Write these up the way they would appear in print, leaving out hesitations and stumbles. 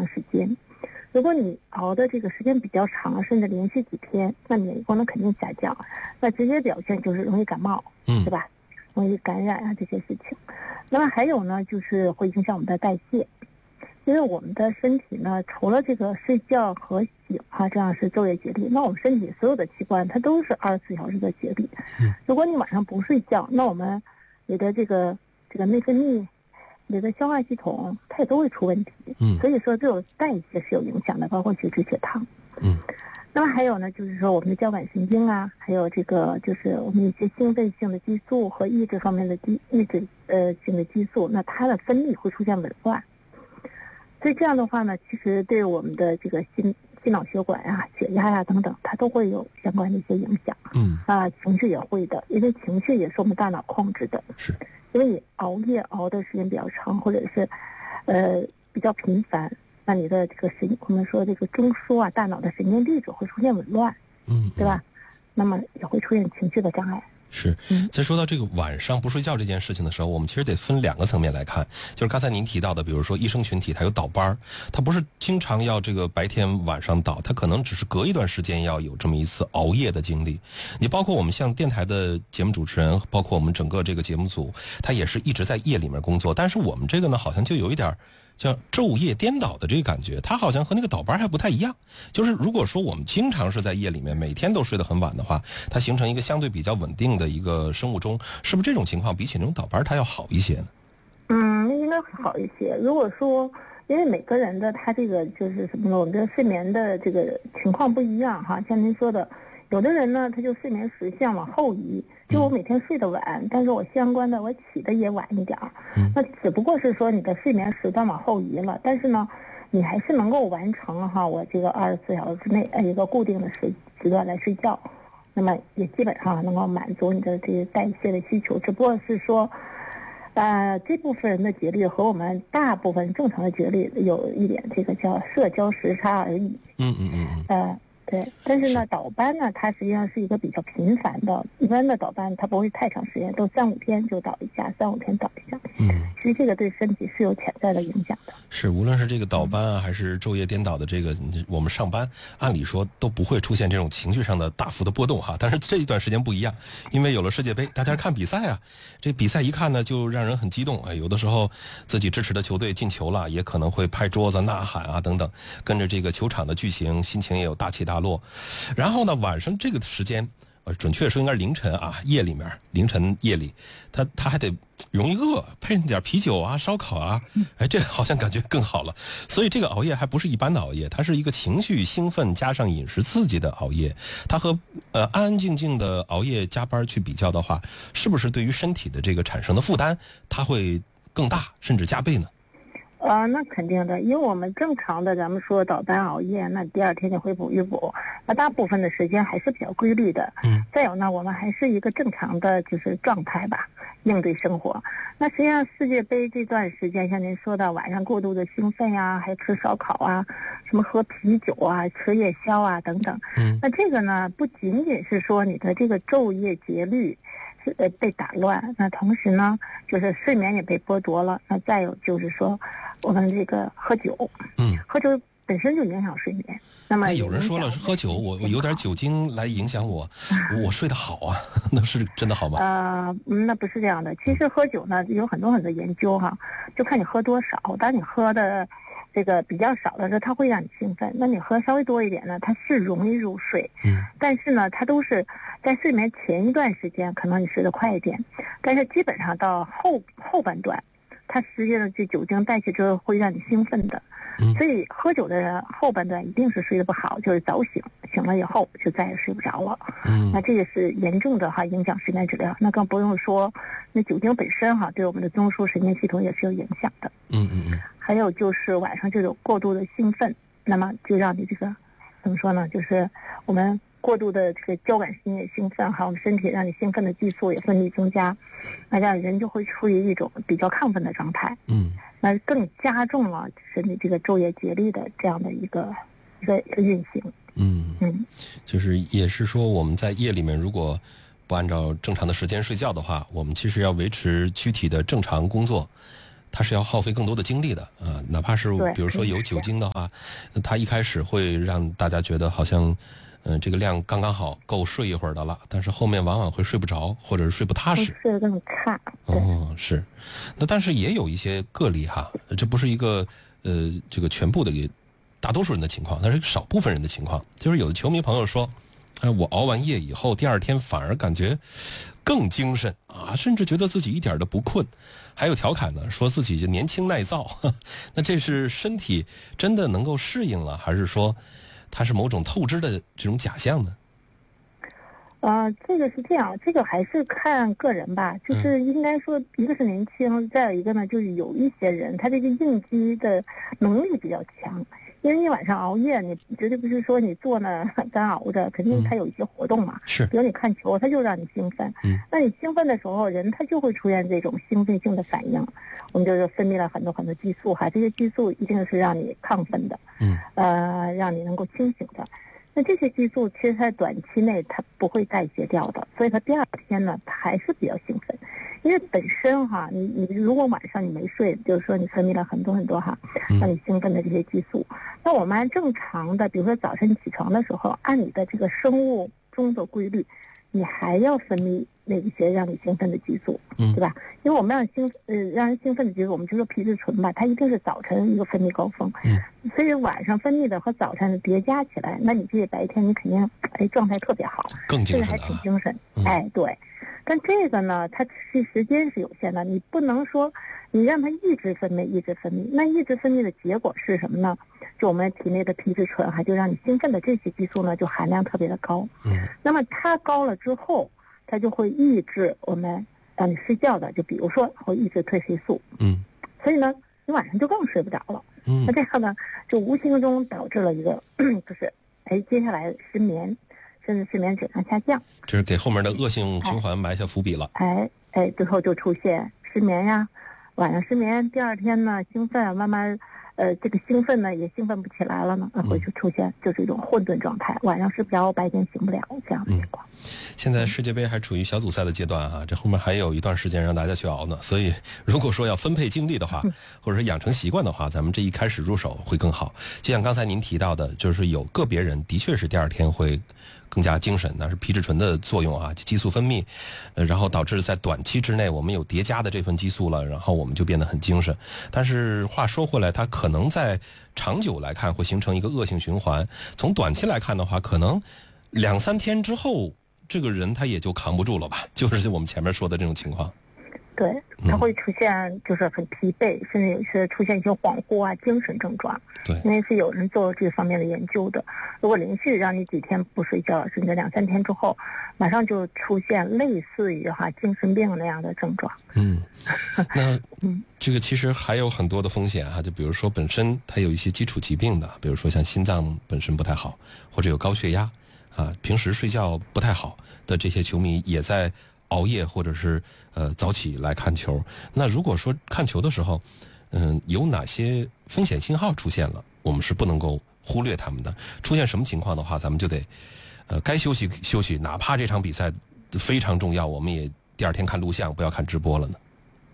长时间。如果你熬的这个时间比较长，甚至连续几天，那免疫功能肯定下降，那直接表现就是容易感冒，对吧？容易感染啊这些事情。那么还有呢，就是会影响我们的代谢，因为我们的身体呢，除了这个睡觉和醒这样是昼夜节律，那我们身体所有的器官它都是24小时的节律。如果你晚上不睡觉，那你的这个内分泌，你的消化系统它也都会出问题。所以说对我代谢是有影响的，包括血脂、血糖。那么还有呢，就是说我们的交感神经啊，还有这个就是我们一些兴奋性的激素和抑制方面的抑制性的激素，那它的分泌会出现紊乱。所以这样的话呢，其实对我们的这个心脑血管啊、血压呀等等，它都会有相关的一些影响。情绪也会的，因为情绪也是我们大脑控制的。 是， 因为你熬夜熬的时间比较长，或者是比较频繁，那你的这个我们说这个中枢啊，大脑的神经递质会出现紊乱，对吧？那么也会出现情绪的障碍。 是，在说到这个晚上不睡觉这件事情的时候，我们其实得分2个层面来看。就是刚才您提到的，比如说医生群体他有倒班，他不是经常要这个白天晚上倒，他可能只是隔一段时间要有这么一次熬夜的经历。你包括我们像电台的节目主持人，包括我们整个这个节目组，他也是一直在夜里面工作，但是我们这个呢，好像就有一点叫昼夜颠倒的这个感觉，它好像和那个倒班还不太一样。就是如果说我们经常是在夜里面每天都睡得很晚的话，它形成一个相对比较稳定的一个生物钟，是不是这种情况比起那种倒班它要好一些呢？ 应该好一些。如果说因为每个人的他这个就是什么呢，我们的睡眠的这个情况不一样哈，像您说的，有的人呢他就睡眠时相往后移，就我每天睡得晚，但是我相关的我起的也晚一点，那只不过是说你的睡眠时段往后移了，但是呢你还是能够完成我这个24小时之内一个固定的时段来睡觉，那么也基本上能够满足你的这些代谢的需求，只不过是说这部分人的节律和我们大部分正常的节律有一点这个叫社交时差而已。对，但是呢，倒班呢，它实际上是一个比较频繁的，一般的倒班它不会太长时间，都3-5天就倒一下，3-5天倒一下。其实这个对身体是有潜在的影响的。 是，无论是这个倒班啊，还是昼夜颠倒的这个，我们上班，按理说都不会出现这种情绪上的大幅的波动哈。但是这一段时间不一样，因为有了世界杯，大家看比赛啊，这比赛一看呢，就让人很激动。有的时候自己支持的球队进球了，也可能会拍桌子呐喊啊等等，跟着这个球场的剧情，心情也有大起大落。然后呢，晚上这个时间，准确说应该是凌晨啊，凌晨夜里，他还得容易饿，配点啤酒啊、烧烤啊，这个好像感觉更好了。所以这个熬夜还不是一般的熬夜，它是一个情绪兴奋加上饮食刺激的熬夜。它和安安静静的熬夜加班去比较的话，是不是对于身体的这个产生的负担，它会更大，甚至加倍呢？ 那肯定的，因为我们正常的咱们说倒班熬夜，那第2天就会补一补，那大部分的时间还是比较规律的。再有呢，我们还是一个正常的就是状态吧，应对生活。那实际上世界杯这段时间，像您说的晚上过度的兴奋呀，还有吃烧烤啊，什么喝啤酒啊，吃夜宵啊等等。那这个呢，不仅仅是说你的这个昼夜节律被打乱，那同时呢，就是睡眠也被剥夺了。那再有就是说，我们这个喝酒，喝酒本身就影响睡眠。那么有人说了，喝酒我有点酒精来影响我睡得好啊，那是真的好吗？ 那不是这样的。其实喝酒呢，有很多研究就看你喝多少。当你喝的这个比较少的时候，它会让你兴奋；那你喝稍微多一点呢，它是容易入睡。但是呢，它都是在睡眠前一段时间，可能你睡得快一点，但是基本上到后半段，它实际上这酒精代谢之后会让你兴奋的。所以喝酒的人后半段一定是睡得不好，就是早醒，醒了以后就再也睡不着了。那这个是严重的影响睡眠质量。那更不用说，那酒精本身对我们的中枢神经系统也是有影响的。还有就是晚上就有过度的兴奋，那么就让你这个怎么说呢？就是我们过度的这个交感神经兴奋，我们身体让你兴奋的激素也分泌增加，那让人就会处于一种比较亢奋的状态。那更加重了身体这个昼夜节律的这样的一个运行。 就是也是说我们在夜里面如果不按照正常的时间睡觉的话，我们其实要维持躯体的正常工作， 它是要耗费更多的精力的哪怕是比如说有酒精的话，它一开始会让大家觉得好像这个量刚刚好够睡一会儿的了，但是后面往往会睡不着或者是睡不踏实， 睡得更差。 是。那但是也有一些个例这不是一个这个全部的大多数人的情况，但是少部分人的情况，就是有的球迷朋友说我熬完夜以后第二天反而感觉更精神甚至觉得自己一点都不困，还有调侃呢，说自己就年轻耐造那这是身体真的能够适应了，还是说它是某种透支的这种假象呢？ 这个是这样，这个还是看个人吧，就是应该说一个是年轻，再有一个呢就是有一些人他这个应激的能力比较强，因为你晚上熬夜，你绝对不是说你坐那干熬着，肯定他有一些活动嘛， 是， 比如你看球，他就让你兴奋，那你兴奋的时候，人他就会出现这种兴奋性的反应，我们就是分泌了很多很多激素这些激素一定是让你亢奋的，让你能够清醒的。那这些激素其实在短期内它不会代谢掉的，所以它第二天呢，它还是比较兴奋。因为本身你如果晚上你没睡，就是说你分泌了很多很多让你兴奋的这些激素。那我们按正常的，比如说早晨起床的时候，按你的这个生物钟的规律，你还要分泌那一些让你兴奋的激素，对吧？因为我们让人兴奋的激素，我们就说皮质醇吧，它一定是早晨一个分泌高峰，所以晚上分泌的和早晨的叠加起来，那你这白天你肯定状态特别好， 更精神还挺精神，对。但这个呢，它时间是有限的，你不能说你让它一直分泌，那一直分泌的结果是什么呢？就我们体内的皮质醇就让你兴奋的这些激素呢，就含量特别的高。那么它高了之后，它就会抑制我们让你睡觉的，就比如说会抑制褪黑素。所以呢，你晚上就更睡不着了。那这样呢，就无形中导致了一个就是接下来失眠，甚至睡眠质量下降。 这是给后面的恶性循环埋下伏笔了。 最后就出现失眠呀，晚上失眠，第二天呢兴奋，慢慢这个兴奋呢也兴奋不起来了呢，会出现就是一种混沌状态，晚上睡不着，白天醒不了这样的情况。 现在世界杯还处于小组赛的阶段这后面还有一段时间让大家去熬呢，所以如果说要分配精力的话，或者是养成习惯的话，咱们这一开始入手会更好。就像刚才您提到的，就是有个别人的确是第二天会更加精神，那是皮质醇的作用激素分泌，然后导致在短期之内我们有叠加的这份激素了，然后我们就变得很精神。但是话说回来，它可能在长久来看会形成一个恶性循环。从短期来看的话，可能2-3天之后，这个人他也就扛不住了吧，就是我们前面说的这种情况。 对，它会出现就是很疲惫，甚至有些出现一些恍惚精神症状。 对， 因为是有人做这方面的研究的。如果连续让你几天不睡觉，甚至2-3天之后，马上就出现类似于精神病那样的症状。 那这个其实还有很多的风险就比如说本身它有一些基础疾病的，比如说像心脏本身不太好，或者有高血压平时睡觉不太好的这些球迷也在熬夜或者是早起来看球。那如果说看球的时候有哪些风险信号出现了，我们是不能够忽略他们的。出现什么情况的话，咱们就得该休息休息，哪怕这场比赛非常重要，我们也第二天看录像，不要看直播了呢。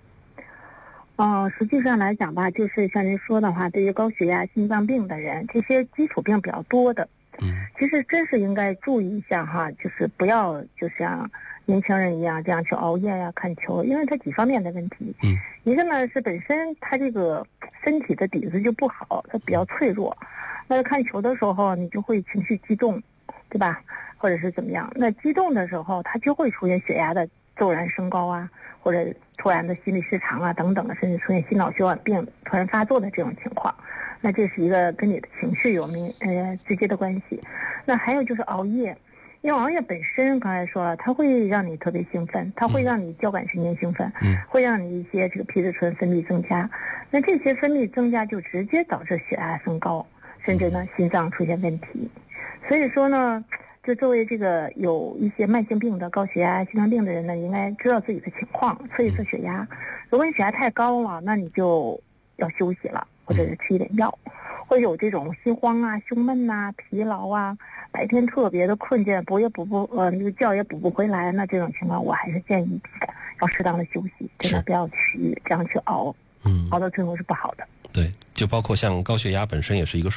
实际上来讲吧，就是像您说的话，对于高血压、心脏病的人，这些基础病比较多的，其实真是应该注意一下就是不要就像年轻人一样这样去熬夜呀、看球，因为它几方面的问题。一个呢是本身他这个身体的底子就不好，他比较脆弱。那看球的时候，你就会情绪激动，对吧？或者是怎么样？那激动的时候，他就会出现血压的骤然升高或者突然的心律失常等等的，甚至出现心脑血管病突然发作的这种情况。那这是一个跟你的情绪有直接的关系。那还有就是熬夜，因为熬夜本身刚才说了，它会让你特别兴奋，它会让你交感神经兴奋，会让你一些这个皮质醇分泌增加。那这些分泌增加就直接导致血压升高，甚至呢心脏出现问题。所以说呢，就作为这个有一些慢性病的高血压、心脏病的人呢，应该知道自己的情况，测一测血压。如果你血压太高了，那你就要休息了，或者是吃一点药。会有这种心慌胸闷疲劳白天特别的困倦，那个觉也补不回来，那这种情况我还是建议要适当的休息，真的不要去这样去熬。 熬到最后是不好的。 对，就包括像高血压本身也是一个